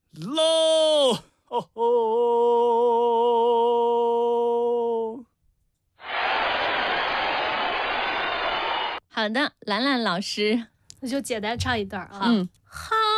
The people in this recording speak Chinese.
喽！吼吼！ 好的，兰兰老师， 那就简单唱一段啊。 嗯， 哈